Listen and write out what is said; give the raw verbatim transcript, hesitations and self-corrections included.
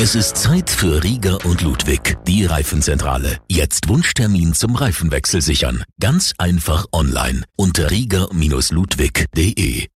Es ist Zeit für Rieger und Ludwig, die Reifenzentrale. Jetzt Wunschtermin zum Reifenwechsel sichern. Ganz einfach online unter rieger Ludwig punkt de.